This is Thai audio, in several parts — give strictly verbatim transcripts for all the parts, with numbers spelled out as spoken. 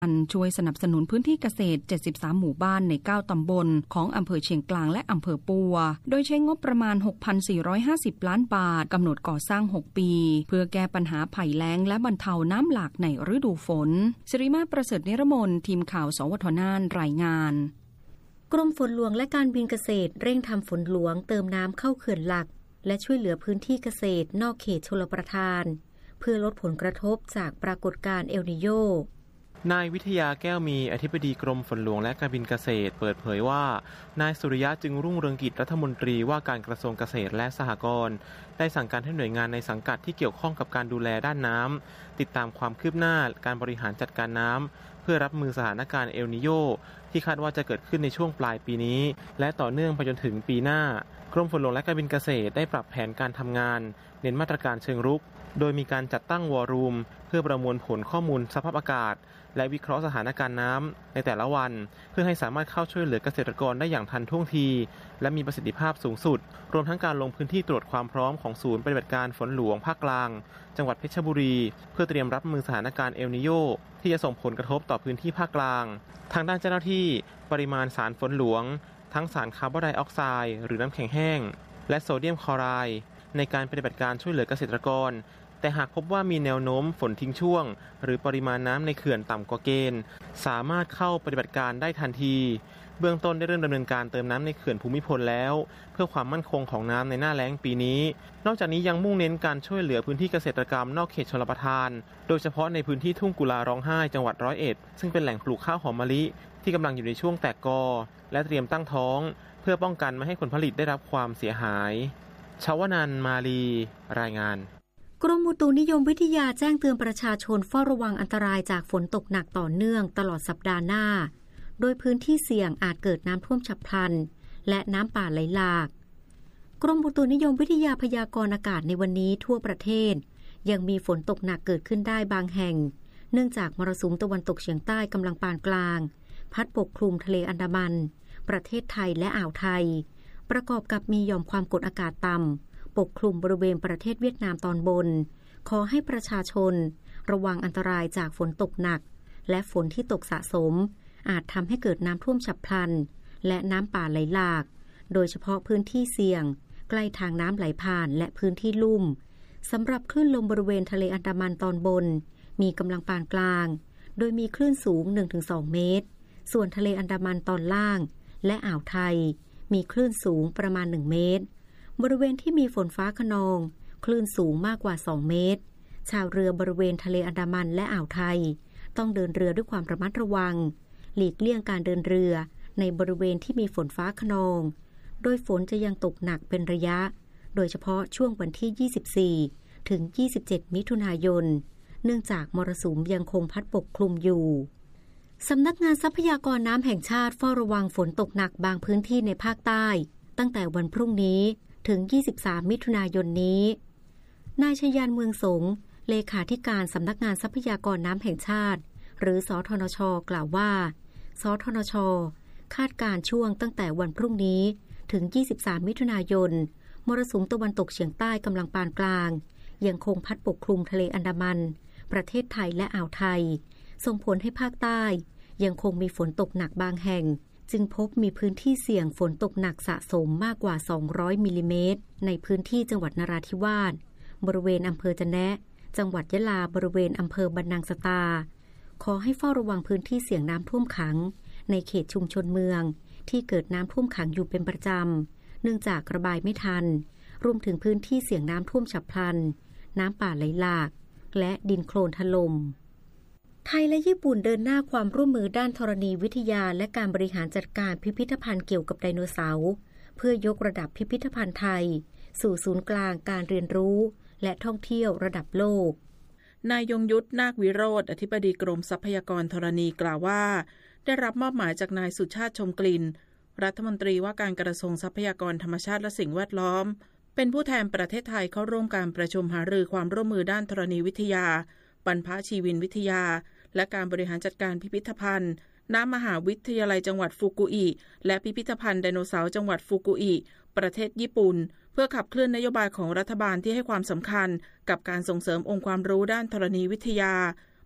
ช่วยสนับสนุนพื้นที่เกษตรเจ็ดสิบสามหมู่บ้านในเก้าตำบลของอำเภอเชียงกลางและอำเภอปัวโดยใช้งบประมาณ หกพันสี่ร้อยห้าสิบ ล้านบาทกำหนดก่อสร้างหกปีเพื่อแก้ปัญหาภัยแล้งและบรรเทาน้ำหลากในฤดูฝนสิริมาประเสริฐนิรมนทีมข่าวสวทน่านรายงานกรมฝนหลวงและการบินเกษตรเร่งทำฝนหลวงเติมน้ำเข้าเขื่อนหลักและช่วยเหลือพื้นที่เกษตรนอกเขตชลประทานเพื่อลดผลกระทบจากปรากฏการณ์เอลนีโญนายวิทยาแก้วมีอธิบดีกรมฝนหลวงและการบินเกษตรเปิดเผยว่านายสุริยะจึงรุ่งเรืองกิจรัฐมนตรีว่าการกระทรวงเกษตรและสหกรณ์ได้สั่งการให้หน่วยงานในสังกัดที่เกี่ยวข้องกับการดูแลด้านน้ำติดตามความคืบหน้าการบริหารจัดการน้ำเพื่อรับมือสถานการณ์เอลนีโญที่คาดว่าจะเกิดขึ้นในช่วงปลายปีนี้และต่อเนื่องไปจนถึงปีหน้ากรมฝนหลวงและการบินเกษตรได้ปรับแผนการทำงานเน้นมาตรการเชิงรุกโดยมีการจัดตั้งวอรูมเพื่อประมวลผลข้อมูลสภาพอากาศและวิเคราะห์สถานการณ์น้ำในแต่ละวันเพื่อให้สามารถเข้าช่วยเหลือเกษตรกรได้อย่างทันท่วงทีและมีประสิทธิภาพสูงสุดรวมทั้งการลงพื้นที่ตรวจความพร้อมของศูนย์ปฏิบัติการฝนหลวงภาคกลางจังหวัดเพชรบุรีเพื่อเตรียมรับมือสถานการณ์เอลนีโญที่จะส่งผลกระทบต่อพื้นที่ภาคกลางทางด้านเจ้าหน้าที่ปริมาณสารฝนหลวงทั้งสารคาร์บอนไดออกไซด์หรือน้ำแข็งแห้งและโซเดียมคลอไรด์ในการปฏิบัติการช่วยเหลือเกษตรกรแต่หากพบว่ามีแนวโน้มฝนทิ้งช่วงหรือปริมาณน้ำในเขื่อนต่ำกว่าเกณฑ์สามารถเข้าปฏิบัติการได้ทันทีเบื้องต้นได้เริ่มดำเนินการเติมน้ำในเขื่อนภูมิพลแล้วเพื่อความมั่นคงของน้ำในหน้าแล้งปีนี้นอกจากนี้ยังมุ่งเน้นการช่วยเหลือพื้นที่เกษตรกรรมนอกเขตชลประทานโดยเฉพาะในพื้นที่ทุ่งกุลาร้องไห้จังหวัดร้อยเอ็ดซึ่งเป็นแหล่งปลูกข้าวหอมมะลิที่กำลังอยู่ในช่วงแตกกอและเตรียมตั้งท้องเพื่อป้องกันไม่ให้ผลผลิตได้รับความเสียหายชวนันท์มาลีรายงานกรมอุตุนิยมวิทยาแจ้งเตือนประชาชนเฝ้าระวังอันตรายจากฝนตกหนักต่อเนื่องตลอดสัปดาห์หน้าโดยพื้นที่เสี่ยงอาจเกิดน้ำท่วมฉับพลันและน้ำป่าไหลหลากกรมอุตุนิยมวิทยาพยากรณ์อากาศในวันนี้ทั่วประเทศยังมีฝนตกหนักเกิดขึ้นได้บางแห่งเนื่องจากมรสุมตะวันตกเฉียงใต้กำลังปานกลางพัดปกคลุมทะเลอันดามันประเทศไทยและอ่าวไทยประกอบกับมีหย่อมความกดอากาศต่ำปกคลุมบริเวณประเทศเวียดนามตอนบนขอให้ประชาชนระวังอันตรายจากฝนตกหนักและฝนที่ตกสะสมอาจทำให้เกิดน้ำท่วมฉับพลันและน้ำป่าไหลหลากโดยเฉพาะพื้นที่เสี่ยงใกล้ทางน้ำไหลผ่านและพื้นที่ลุ่มสำหรับคลื่นลมบริเวณทะเลอันดามันตอนบนมีกำลังปานกลางโดยมีคลื่นสูง หนึ่งถึงสอง เมตรส่วนทะเลอันดามันตอนล่างและอ่าวไทยมีคลื่นสูงประมาณหนึ่งเมตรบริเวณที่มีฝนฟ้าคะนองคลื่นสูงมากกว่าสองเมตรชาวเรือบริเวณทะเลอันดามันและอ่าวไทยต้องเดินเรือด้วยความระมัดระวังหลีกเลี่ยงการเดินเรือในบริเวณที่มีฝนฟ้าคะนองโดยฝนจะยังตกหนักเป็นระยะโดยเฉพาะช่วงวันที่ยี่สิบสี่ถึงยี่สิบเจ็ดมิถุนายนเนื่องจากมรสุมยังคงพัดปกคลุมอยู่สำนักงานทรัพยากรน้ำแห่งชาติเฝ้าระวังฝนตกหนักบางพื้นที่ในภาคใต้ตั้งแต่วันพรุ่งนี้ถึงยี่สิบสามมิถุนายนนี้นายชยานเมืองสงฆ์เลขาธิการสำนักงานทรัพยากรน้ำแห่งชาติหรือสทนช.กล่าวว่าสทนช.คาดการช่วงตั้งแต่วันพรุ่งนี้ถึงยี่สิบสามมิถุนายนมรสุมตะวันตกเฉียงใต้กำลังปานกลางยังคงพัดปกคลุมทะเลอันดามันประเทศไทยและอ่าวไทยส่งผลให้ภาคใต้ยังคงมีฝนตกหนักบางแห่งจึงพบมีพื้นที่เสี่ยงฝนตกหนักสะสมมากกว่าสองร้อยมิลลิเมตรในพื้นที่จังหวัดนราธิวาสบริเวณอำเภอจะแนะจังหวัดยะลาบริเวณอำเภอบรรนังสตาขอให้เฝ้าระวังพื้นที่เสี่ยงน้ำท่วมขังในเขตชุมชนเมืองที่เกิดน้ำท่วมขังอยู่เป็นประจำเนื่องจากระบายไม่ทันรวมถึงพื้นที่เสี่ยงน้ำท่วมฉับพลันน้ำป่าไหลหลากและดินโคลนถล่มไทยและญี่ปุ่นเดินหน้าความร่วมมือด้านธรณีวิทยาและการบริหารจัดการพิพิธภัณฑ์เกี่ยวกับไดโนเสาร์เพื่อยกระดับพิพิธภัณฑ์ไทยสู่ศูนย์กลางการเรียนรู้และท่องเที่ยวระดับโลกนายยงยุทธนาควิโรจน์อธิบดีกรมทรัพยากรธรณีกล่าวว่าได้รับมอบหมายจากนายสุชาติชมกลิ่นรัฐมนตรีว่าการกระทรวงทรัพยากรธรรมชาติและสิ่งแวดล้อมเป็นผู้แทนประเทศไทยเข้าร่วมการประชุมหารือความร่วมมือด้านธรณีวิทยาบรรพชีวินวิทยาและการบริหารจัดการพิพิธภัณฑ์ณมหาวิทยาลัยจังหวัดฟุกุอิและพิพิธภัณฑ์ไดโนเสาร์จังหวัดฟุกุอิประเทศญี่ปุ่นเพื่อขับเคลื่อนนโยบายของรัฐบาลที่ให้ความสำคัญกับการส่งเสริมองค์ความรู้ด้านธรณีวิทยา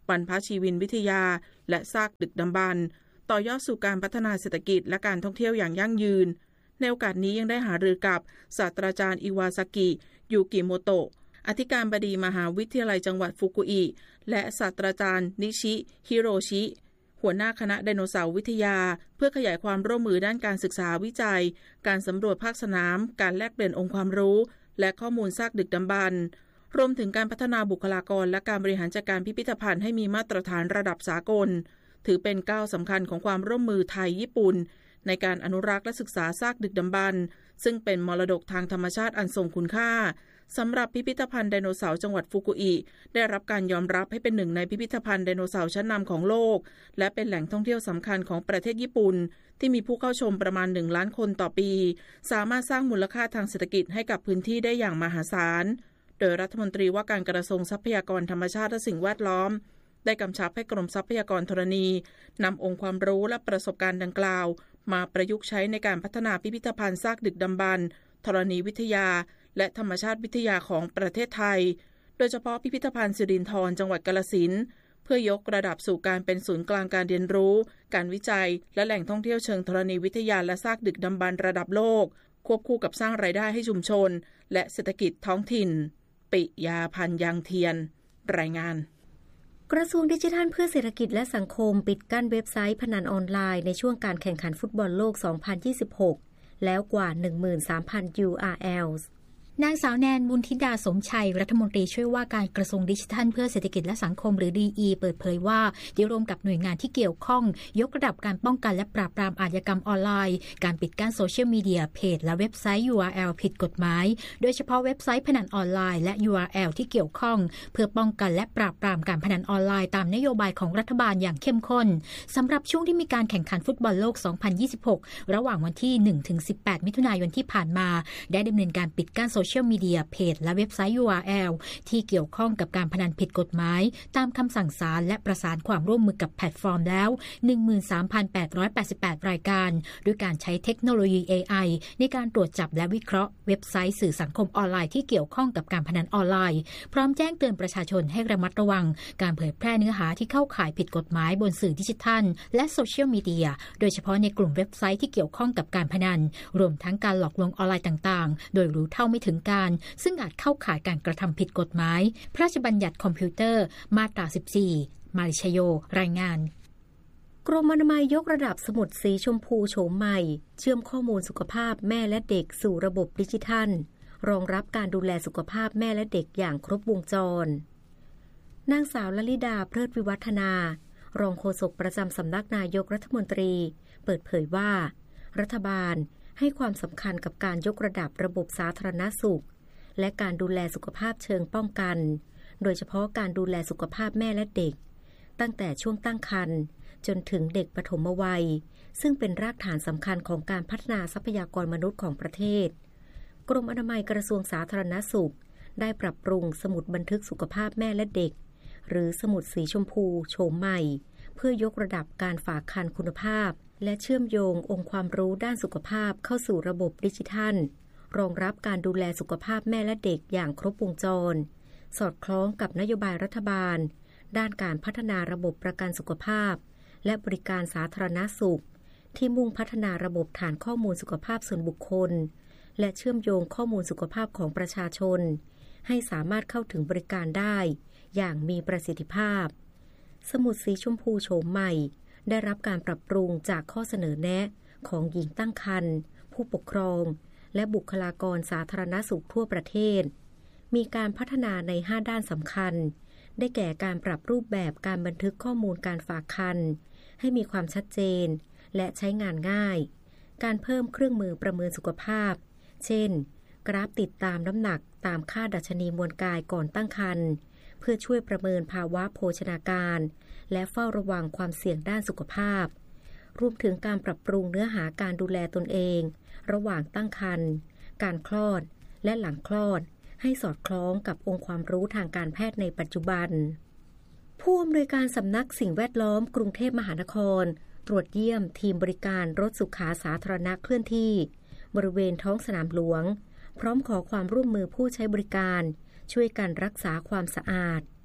บรรพชีวินวิทยาและซากดึกดำบรรพ์ต่อยอดสู่การพัฒนาเศรษฐกิจและการท่องเที่ยวอย่างยั่งยืนในโอกาสนี้ยังได้หารือกับศาสตราจารย์อิวาซากิยูกิโมโตะอธิการบดีมหาวิทยาลัยจังหวัดฟุกุอิและศาสตราจารย์นิชิฮิโรชิหัวหน้าคณะไดโนเสาร์วิทยาเพื่อขยายความร่วมมือด้านการศึกษาวิจัยการสำรวจภาคสนามการแลกเปลี่ยนองค์ความรู้และข้อมูลซากดึกดำบรรพ์รวมถึงการพัฒนาบุคลากรและการบริหารจัดการพิพิธภัณฑ์ให้มีมาตรฐานระดับสากลถือเป็นก้าวสำคัญของความร่วมมือไทยญี่ปุ่นในการอนุรักษ์และศึกษาซากดึกดำบรรพ์ซึ่งเป็นมรดกทางธรรมชาติอันทรงคุณค่าสำหรับพิพิธภัณฑ์ไดโนเสาร์จังหวัดฟุกุอิได้รับการยอมรับให้เป็นหนึ่งในพิพิธภัณฑ์ไดโนเสาร์ชั้นนำของโลกและเป็นแหล่งท่องเที่ยวสำคัญของประเทศญี่ปุ่นที่มีผู้เข้าชมประมาณหนึ่งล้านคนต่อปีสามารถสร้างมูลค่าทางเศรษฐกิจให้กับพื้นที่ได้อย่างมหาศาลโดยรัฐมนตรีว่าการกระทรวงทรัพยากรธรรมชาติและสิ่งแวดล้อมได้กำชับให้กรมทรัพยากรธรณีนำองค์ความรู้และประสบการณ์ดังกล่าวมาประยุกต์ใช้ในการพัฒนาพิพิธภัณฑ์ซากดึกดำบรรพ์ธรณีวิทยาและธรรมชาติวิทยาของประเทศไทยโดยเฉพาะพิพิธภัณฑ์สิรินธรจังหวัดกาฬสินธุ์เพื่อยกระดับสู่การเป็นศูนย์กลางการเรียนรู้การวิจัยและแหล่งท่องเที่ยวเชิงธรณีวิทยาและซากดึกดำบรรพ์ระดับโลกควบคู่กับสร้างรายได้ให้ชุมชนและเศรษฐกิจท้องถิ่นปิยาพันธ์ยังเทียนรายงานกระทรวงดิจิทัลเพื่อเศรษฐกิจและสังคมปิดกั้นเว็บไซต์พนันออนไลน์ในช่วงการแข่งขันฟุตบอลโลก สองพันยี่สิบหก แล้วกว่า หนึ่งหมื่นสามพัน ยู อาร์ แอลนางสาวแนนบุญธิดาสมชัยรัฐมนตรีช่วยว่าการกระทรวงดิจิทัลเพื่อเศรษฐกิจและสังคมหรือ ดี อี เปิดเผยว่าได้ร่วมกับหน่วยงานที่เกี่ยวข้องยกระดับการป้องกันและปราบปรามอาชญากรรมออนไลน์การปิดกั้นโซเชียลมีเดียเพจและเว็บไซต์ ยู อาร์ แอล ผิดกฎหมายโดยเฉพาะเว็บไซต์พนันออนไลน์และ ยู อาร์ แอล ที่เกี่ยวข้องเพื่อป้องกันและปราบปรามการพนันออนไลน์ตามนโยบายของรัฐบาลอย่างเข้มข้นสำหรับช่วงที่มีการแข่งขันฟุตบอลโลก สองพันยี่สิบหก ระหว่างวันที่ หนึ่งถึงสิบแปด มิถุนายนที่ผ่านมาได้ดำเนินการปิดกั้นโซเชียลมีเดียเพจและเว็บไซต์ ยู อาร์ แอล ที่เกี่ยวข้องกับการพนันผิดกฎหมายตามคำสั่งศาลและประสานความร่วมมือกับแพลตฟอร์มแล้ว หนึ่งหมื่นสามพันแปดร้อยแปดสิบแปด รายการด้วยการใช้เทคโนโลยี เอ ไอ ในการตรวจจับและวิเคราะห์เว็บไซต์สื่อสังคมออนไลน์ที่เกี่ยวข้องกับการพนันออนไลน์พร้อมแจ้งเตือนประชาชนให้ระมัดระวังการเผยแพร่เนื้อหาที่เข้าข่ายผิดกฎหมายบนสื่อดิจิทัลและโซเชียลมีเดียโดยเฉพาะในกลุ่มเว็บไซต์ที่เกี่ยวข้องกับการพนันรวมทั้งการหลอกลวงออนไลน์ต่างๆโดยรู้เท่าไม่ถึงการซึ่งอาจเข้าข่ายการกระทำผิดกฎหมายพระราชบัญญัติคอมพิวเตอร์มาตราสิบสี่มาริชโยรายงานกรมอนามัยยกระดับสมุดสีชมพูโฉมใหม่เชื่อมข้อมูลสุขภาพแม่และเด็กสู่ระบบดิจิทัลรองรับการดูแลสุขภาพแม่และเด็กอย่างครบวงจรนางสาวลลิดาเพลิดวิวัฒนารองโฆษกประจำสำนักนายกรัฐมนตรีเปิดเผยว่ารัฐบาลให้ความสำคัญกับการยกระดับระบบสาธารณสุขและการดูแลสุขภาพเชิงป้องกันโดยเฉพาะการดูแลสุขภาพแม่และเด็กตั้งแต่ช่วงตั้งครรภ์จนถึงเด็กปฐมวัยซึ่งเป็นรากฐานสำคัญของการพัฒนาทรัพยากรมนุษย์ของประเทศกรมอนามัยกระทรวงสาธารณสุขได้ปรับปรุงสมุดบันทึกสุขภาพแม่และเด็กหรือสมุดสีชมพูโฉมใหม่เพื่อยกระดับการฝากครรภ์คุณภาพและเชื่อมโยงองค์ความรู้ด้านสุขภาพเข้าสู่ระบบดิจิทัลรองรับการดูแลสุขภาพแม่และเด็กอย่างครบวงจรสอดคล้องกับนโยบายรัฐบาลด้านการพัฒนาระบบประกันสุขภาพและบริการสาธารณสุขที่มุ่งพัฒนาระบบฐานข้อมูลสุขภาพส่วนบุคคลและเชื่อมโยงข้อมูลสุขภาพของประชาชนให้สามารถเข้าถึงบริการได้อย่างมีประสิทธิภาพสมุดสีชมพูโฉมใหม่ได้รับการปรับปรุงจากข้อเสนอแนะของหญิงตั้งครรภ์ผู้ปกครองและบุคลากรสาธารณสุขทั่วประเทศมีการพัฒนาในห้าด้านสำคัญได้แก่การปรับรูปแบบการบันทึกข้อมูลการฝากครรภ์ให้มีความชัดเจนและใช้งานง่ายการเพิ่มเครื่องมือประเมินสุขภาพเช่นกราฟติดตามน้ำหนักตามค่าดัชนีมวลกายก่อนตั้งครรภ์เพื่อช่วยประเมินภาวะโภชนาการและเฝ้าระวังความเสี่ยงด้านสุขภาพรวมถึงการปรับปรุงเนื้อหาการดูแลตนเองระหว่างตั้งครรภ์การคลอดและหลังคลอดให้สอดคล้องกับองค์ความรู้ทางการแพทย์ในปัจจุบันผู้อำนวยการสำนักสิ่งแวดล้อมกรุงเทพมหานครตรวจเยี่ยมทีมบริการรถสุขาสาธารณะเคลื่อนที่บริเวณท้องสนามหลวงพร้อมขอความร่วมมือผู้ใช้บริการช่วยกันรักษาความสะอาด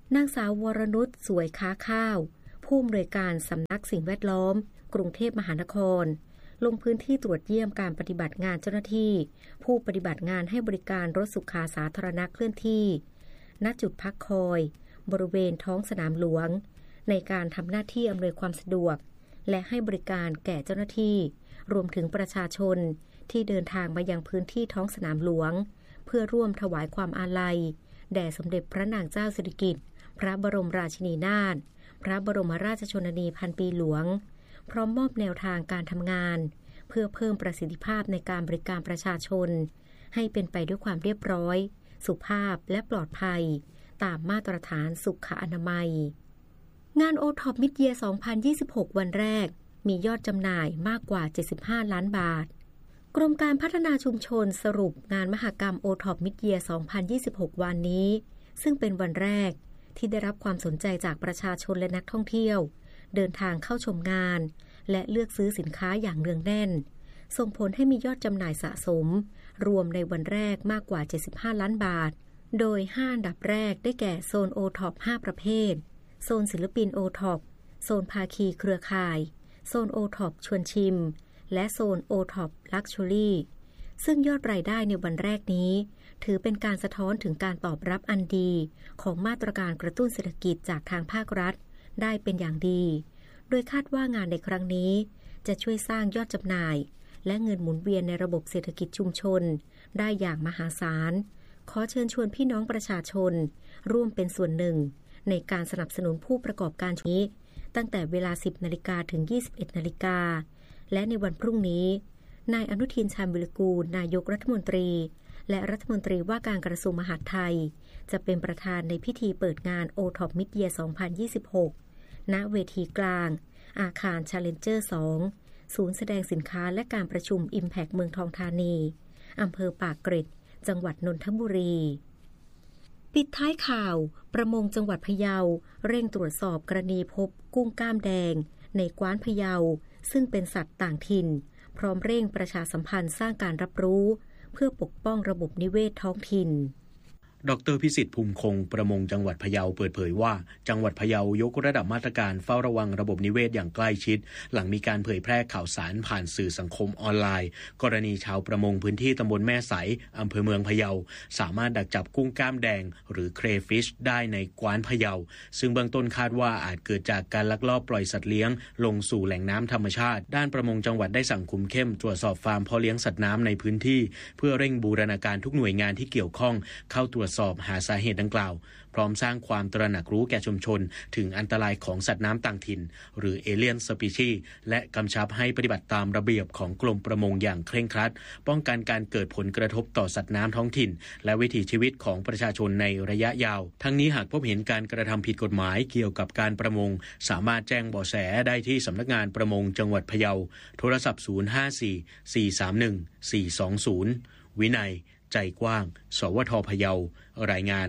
นางสาววรนุชสวยค้าข้าวผู้อำนวยการสำนักสิ่งแวดล้อมกรุงเทพมหานครลงพื้นที่ตรวจเยี่ยมการปฏิบัติงานเจ้าหน้าที่ผู้ปฏิบัติงานให้บริการรถสุขาสาธารณะเคลื่อนที่ณจุดพักคอยบริเวณท้องสนามหลวงในการทำหน้าที่อำนวยความสะดวกและให้บริการแก่เจ้าหน้าที่รวมถึงประชาชนที่เดินทางมายังพื้นที่ท้องสนามหลวงเพื่อร่วมถวายความอาลัยแด่สมเด็จพระนางเจ้าสิริกิติ์พระบรมราชินีนาถพระบรมราชชนนีพันปีหลวงพร้อมมอบแนวทางการทำงานเพื่อเพิ่มประสิทธิภาพในการบริการประชาชนให้เป็นไปด้วยความเรียบร้อยสุภาพและปลอดภัยตามมาตรฐานสุขอนามัยงาน โอ ท็อป Mid-Year สองพันยี่สิบหก วันแรกมียอดจำหน่ายมากกว่าเจ็ดสิบห้าล้านบาทกรมการพัฒนาชุมชนสรุปงานมหกรรม โอ ท็อป Mid-Year สองพันยี่สิบหก วันนี้ซึ่งเป็นวันแรกที่ได้รับความสนใจจากประชาชนและนักท่องเที่ยวเดินทางเข้าชมงานและเลือกซื้อสินค้าอย่างเนืองแน่นส่งผลให้มียอดจำหน่ายสะสมรวมในวันแรกมากกว่าเจ็ดสิบห้าล้านบาทโดยห้าอันดับแรกได้แก่โซน โอ ท็อป ห้าประเภทโซนศิลปิน โอ ท็อป โซนภาคีเครือข่ายโซน โอ ท็อป ชวนชิมและโซน โอ ท็อป Luxury ซึ่งยอดรายได้ในวันแรกนี้ถือเป็นการสะท้อนถึงการตอบรับอันดีของมาตรการกระตุ้นเศรษฐกิจจากทางภาครัฐได้เป็นอย่างดีโดยคาดว่างานในครั้งนี้จะช่วยสร้างยอดจำหน่ายและเงินหมุนเวียนในระบบเศรษฐกิจชุมชนได้อย่างมหาศาลขอเชิญชวนพี่น้องประชาชนร่วมเป็นส่วนหนึ่งในการสนับสนุนผู้ประกอบการนี้ตั้งแต่เวลา สิบนาฬิกา ถึง ยี่สิบเอ็ดนาฬิกาและในวันพรุ่งนี้นายอนุทินชาญวิรากูลนายกรัฐมนตรีและรัฐมนตรีว่าการกระทรวงมหาดไทยจะเป็นประธานในพิธีเปิดงาน โอ ท็อป Mid-Year สองพันยี่สิบหก ณ เวทีกลางอาคาร Challenger สอง ศูนย์แสดงสินค้าและการประชุม Impact เมืองทองธานีอำเภอปากเกร็ดจังหวัดนนทบุรีปิดท้ายข่าวประมงจังหวัดพะเยาเร่งตรวจสอบกรณีพบกุ้งกล้ามแดงในกว้านพะเยาซึ่งเป็นสัตว์ต่างถิ่นพร้อมเร่งประชาสัมพันธ์สร้างการรับรู้เพื่อปกป้องระบบนิเวศท้องถิ่นดร.พิสิทธิ์ภูมิคงประมงจังหวัดพะเยาเปิดเผยว่าจังหวัดพะเยายกระดับมาตรการเฝ้าระวังระบบนิเวศอย่างใกล้ชิดหลังมีการเผยแพร่ข่าวสารผ่านสื่อสังคมออนไลน์กรณีชาวประมงพื้นที่ตำบลแม่ไสอำเภอเมืองพะเยาสามารถดักจับกุ้งกล้ามแดงหรือเครฟิชได้ในกว้านพะเยาซึ่งเบื้องต้นคาดว่าอาจเกิดจากการลักลอบปล่อยสัตว์เลี้ยงลงสู่แหล่งน้ำธรรมชาติด้านประมงจังหวัดได้สั่งคุมเข้มตรวจสอบฟาร์มเพาะเลี้ยงสัตว์น้ำในพื้นที่เพื่อเร่งบูรณาการทุกหน่วยงานที่เกี่ยวข้องเข้าตรวจสอบหาสาเหตุดังกล่าวพร้อมสร้างความตระหนักรู้แก่ชุมชนถึงอันตรายของสัตว์น้ำต่างถิ่นหรือเอเลียนสปีชีส์และกำชับให้ปฏิบัติตามระเบียบของกรมประมงอย่างเคร่งครัดป้องกันการเกิดผลกระทบต่อสัตว์น้ำท้องถิ่นและวิถีชีวิตของประชาชนในระยะยาวทั้งนี้หากพบเห็นการกระทำผิดกฎหมายเกี่ยวกับการประมงสามารถแจ้งเบาะแสได้ที่สำนักงานประมงจังหวัดพะเยาโทรศัพท์ศูนย์ ห้า สี่ สี่ สาม หนึ่ง สี่ สอง ศูนย์วินัยใจกว้างสวท.พะเยารายงาน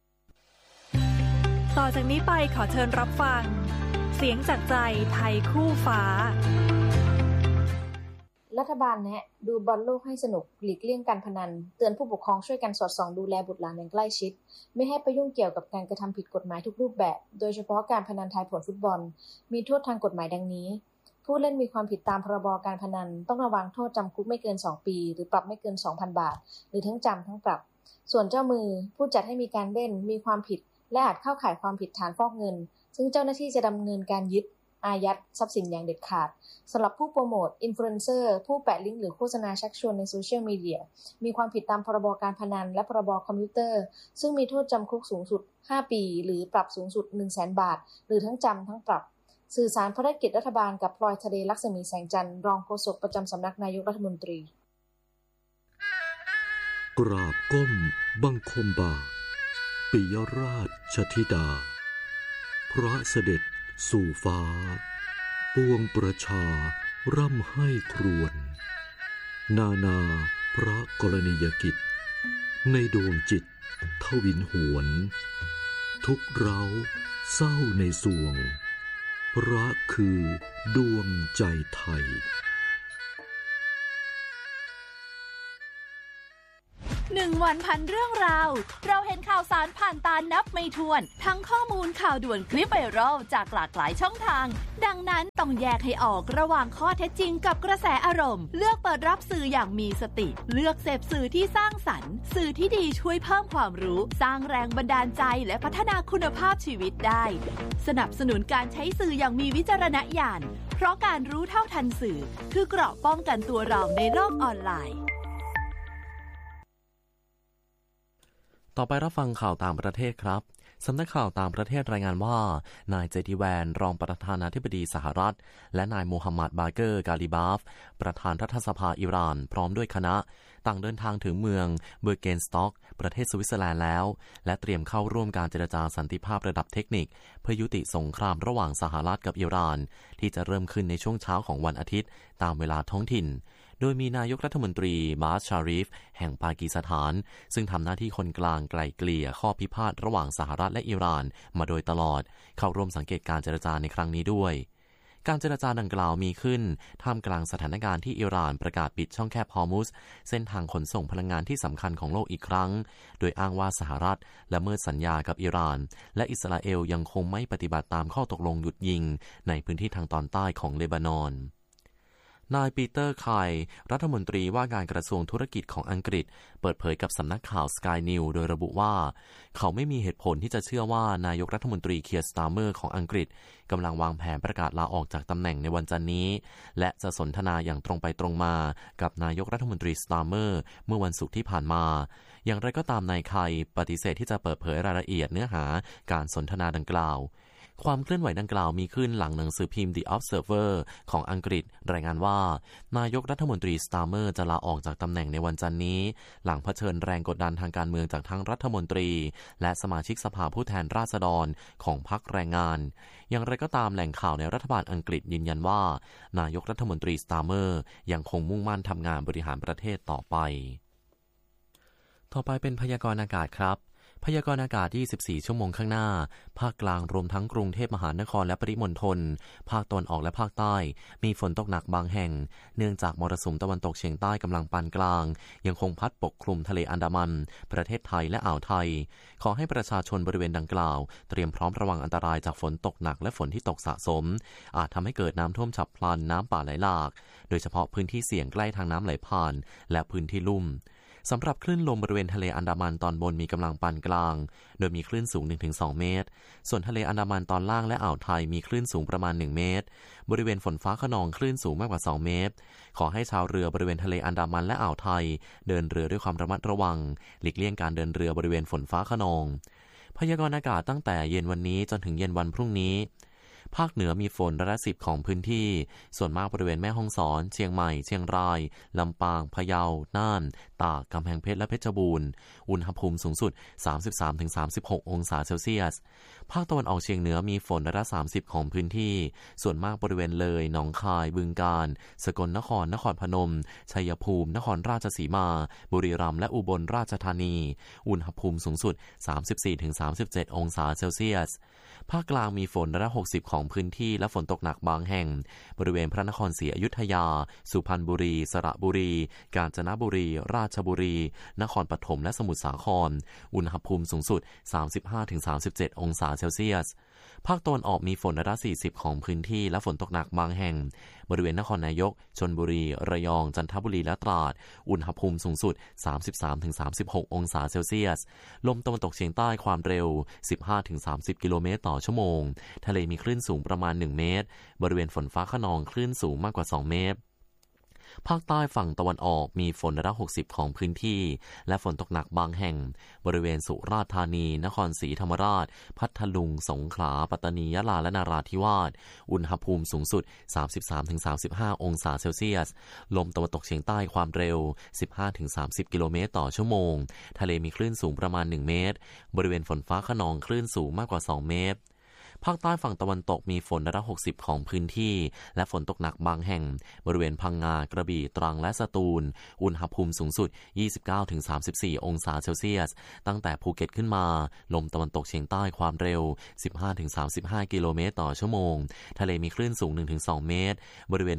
ต่อจากนี้ไปขอเชิญรับฟังเสียงจากใจไทยคู่ฟ้ารัฐบาลแนะดูบอลโลกให้สนุกหลีกเลี่ยงการพนันเตือนผู้ปกครองช่วยกันสอดส่องดูแลบุตรหลานอย่างใกล้ชิดไม่ให้ไปยุ่งเกี่ยวกับการกระทำผิดกฎหมายทุกรูปแบบโดยเฉพาะการพนันทายผลฟุตบอลมีโทษทางกฎหมายดังนี้ผู้เล่นมีความผิดตามพรบการพนันต้องระวังโทษจำคุกไม่เกินสองปีหรือปรับไม่เกิน สองพัน บาทหรือทั้งจำทั้งปรับส่วนเจ้ามือผู้จัดให้มีการเล่นมีความผิดและอาจเข้าข่ายความผิดฐานฟอกเงินซึ่งเจ้าหน้าที่จะดำเนินการยึดอายัดทรัพย์สินอย่างเด็ดขาดสำหรับผู้โปรโมทอินฟลูเอนเซอร์ผู้แปะลิงก์หรือโฆษณาชักชวนในโซเชียลมีเดียมีความผิดตามพรบการพนันและพรบคอมพิวเตอร์ซึ่งมีโทษจำคุกสูงสุดห้าปีหรือปรับสูงสุด หนึ่งแสน บาทหรือทั้งจำทั้งปรับสื่อสารภารกิจรัฐบาลกับพลอยทะเลลักษมีแสงจันทร์รองโฆษกประจำสำนักนายกรัฐมนตรีกราบก้มบังคมบาทปิยราชธิดาพระเสด็จสู่ฟ้าปวงประชาร่ำให้ครวญนานาพระกรณียกิจในดวงจิตทวินหวนทุกเร้าเศร้าในสวงพระคือดวงใจไทยหนึ่งวันพันเรื่องราวเราเห็นข่าวสารผ่านตานับไม่ถ้วนทั้งข้อมูลข่าวด่วนคลิปไวรัลจากหลากหลายช่องทางดังนั้นต้องแยกให้ออกระหว่างข้อเท็จจริงกับกระแสอารมณ์เลือกเปิดรับสื่ออย่างมีสติเลือกเสพสื่อที่สร้างสรรค์สื่อที่ดีช่วยเพิ่มความรู้สร้างแรงบันดาลใจและพัฒนาคุณภาพชีวิตได้สนับสนุนการใช้สื่ออย่างมีวิจารณญาณเพราะการรู้เท่าทันสื่อคือเกราะป้องกันตัวเราในโลกออนไลน์ต่อไปรับฟังข่าวต่างประเทศครับสำนักข่าวต่างประเทศรายงานว่านายเจดีแวนรองประธานาธิบดีสหรัฐและนายโมฮัมหมัดบาเกอร์กาลิบาฟประธานรัฐสภาอิหร่านพร้อมด้วยคณะต่างเดินทางถึงเมืองเบอร์เกนสต็อกประเทศสวิตเซอร์แลนด์แล้วและเตรียมเข้าร่วมการเจรจาสันติภาพระดับเทคนิคเพื่อยุติสงครามระหว่างสหรัฐกับอิหร่านที่จะเริ่มขึ้นในช่วงเช้าของวันอาทิตย์ตามเวลาท้องถิ่นโดยมีนายกรัฐมนตรีบาสชาริฟแห่งปากีสถานซึ่งทำหน้าที่คนกลางไกล่เกลี่ยข้อพิพาทระหว่างสหรัฐและอิหร่านมาโดยตลอดเข้าร่วมสังเกตการเจรจาในครั้งนี้ด้วยการเจรจาดังกล่าวมีขึ้นท่ามกลางสถานการณ์ที่อิหร่านประกาศปิดช่องแคบฮอร์มุซเส้นทางขนส่งพลังงานที่สำคัญของโลกอีกครั้งโดยอ้างว่าสหรัฐละเมิดสัญญากับอิหร่านและอิสราเอลยังคงไม่ปฏิบัติตามข้อตกลงหยุดยิงในพื้นที่ทางตอนใต้ของเลบานอนนายปีเตอร์ไคล์รัฐมนตรีว่าการกระทรวงธุรกิจของอังกฤษเปิดเผยกับสำนักข่าว Sky News โดยระบุว่าเขาไม่มีเหตุผลที่จะเชื่อว่านายกรัฐมนตรีเคียร์ สตาร์เมอร์ของอังกฤษกำลังวางแผนประกาศลาออกจากตำแหน่งในวันจันทร์นี้และจะสนทนาอย่างตรงไปตรงมากับนายกรัฐมนตรีสตาร์เมอร์เมื่อวันศุกร์ที่ผ่านมาอย่างไรก็ตามนายไคล์ปฏิเสธที่จะเปิดเผยรายละเอียดเนื้อหาการสนทนาดังกล่าวความเคลื่อนไหวดังกล่าวมีขึ้นหลังหนังสือพิมพ์ The Observer ของอังกฤษรายงานว่านายกรัฐมนตรีสตาร์เมอร์จะลาออกจากตำแหน่งในวันจันทร์นี้หลังเผชิญแรงกดดันทางการเมืองจากทั้งรัฐมนตรีและสมาชิกสภาผู้แทนราษฎรของพรรคแรงงานอย่างไรก็ตามแหล่งข่าวในรัฐบาลอังกฤษยืนยันว่านายกรัฐมนตรีสตาร์เมอร์ยังคงมุ่งมั่นทำงานบริหารประเทศต่อไปต่อไปเป็นพยากรณ์อากาศครับพยากรณ์อากาศยี่สิบสี่ชั่วโมงข้างหน้าภาคกลางรวมทั้งกรุงเทพมหานครและปริมณฑลภาคตะวันออกและภาคใต้มีฝนตกหนักบางแห่งเนื่องจากมรสุมตะวันตกเฉียงใต้กำลังปานกลางยังคงพัดปกคลุมทะเลอันดามันประเทศไทยและอ่าวไทยขอให้ประชาชนบริเวณดังกล่าวเตรียมพร้อมระวังอันตรายจากฝนตกหนักและฝนที่ตกสะสมอาจทำให้เกิดน้ำท่วมฉับพลันน้ำป่าไหลหลากโดยเฉพาะพื้นที่เสี่ยงใกล้ทางน้ำไหลผ่านและพื้นที่ลุ่มสำหรับคลื่นลมบริเวณทะเลอันดามันตอนบนมีกำลังปานกลางโดยมีคลื่นสูง หนึ่งถึงสอง เมตรส่วนทะเลอันดามันตอนล่างและอ่าวไทยมีคลื่นสูงประมาณหนึ่งเมตรบริเวณฝนฟ้าคะนองคลื่นสูงมากกว่าสองเมตรขอให้ชาวเรือบริเวณทะเลอันดามันและอ่าวไทยเดินเรือด้วยความระมัดระวังหลีกเลี่ยงการเดินเรือบริเวณฝนฟ้าคะนองพยากรณ์อากาศตั้งแต่เย็นวันนี้จนถึงเย็นวันพรุ่งนี้ภาคเหนือมีฝนร้อยละสิบของพื้นที่ส่วนมากบริเวณแม่ฮ่องสอนเชียงใหม่เชียงรายลำปางพะเยาน่านตากกำแพงเพชรและเพชรบูรณ์อุณหภูมิสูงสุด สามสิบสามถึงสามสิบหก องศาเซลเซียสภาคตะวันออกเฉียงเหนือมีฝนร้อยละสามสิบของพื้นที่ส่วนมากบริเวณเลยหนองคายบึงกาฬสกลนครนครพนมชัยภูมินครราชสีมาบุรีรัมย์และอุบลราชธานีอุณหภูมิสูงสุด สามสิบสี่ถึงสามสิบเจ็ด องศาเซลเซียสภาคกลางมีฝนร้อยละหกสิบของพื้นที่และฝนตกหนักบางแห่งบริเวณพระนครศรีอยุธยาสุพรรณบุรีสระบุรีกาญจนบุรีราชบุรีนครปฐมและสมุทรสาครอุณหภูมิสูงสุด สามสิบห้าถึงสามสิบเจ็ด องศาเซลเซียสภาคตะวันออกมีฝนร้อยละสี่สิบของพื้นที่และฝนตกหนักบางแห่งบริเวณนครนายกชลบุรีระยองจันทบุรีและตราดอุณหภูมิสูงสุด สามสิบสามถึงสามสิบหก องศาเซลเซียสลมตะวันตกเฉียงใต้ความเร็ว สิบห้าถึงสามสิบ กิโลเมตรต่อชั่วโมงทะเลมีคลื่นสูงประมาณหนึ่งเมตรบริเวณฝนฟ้าคะนองคลื่นสูงมากกว่าสองเมตรภาคใต้ฝั่งตะวันออกมีฝนร้อยละหกสิบของพื้นที่และฝนตกหนักบางแห่งบริเวณสุราษฎร์ธานีนครศรีธรรมราชพัทลุงสงขลาปัตตานียะลาและนราธิวาสอุณหภูมิสูงสุด สามสิบสามถึงสามสิบห้า องศาเซลเซียสลมตะวันตกเฉียงใต้ความเร็ว สิบห้าถึงสามสิบ กิโลเมตรต่อชั่วโมงทะเลมีคลื่นสูงประมาณหนึ่งเมตรบริเวณฝนฟ้าคะนองคลื่นสูงมากกว่าสองเมตรภาคใต้ฝั่งตะวันตกมีฝนร้อยละหกสิบของพื้นที่และฝนตกหนักบางแห่งบริเวณพังงากระบี่ตรังและสตูลอุณหภูมิสูงสุด ยี่สิบเก้าถึงสามสิบสี่ องศาเซลเซียสตั้งแต่ภูเก็ตขึ้นมาลมตะวันตกเฉียงใต้ความเร็ว สิบห้าถึงสามสิบห้า กิโลเมตรต่อชั่วโมงทะเลมีคลื่นสูง หนึ่งถึงสอง เมตรบริเวณ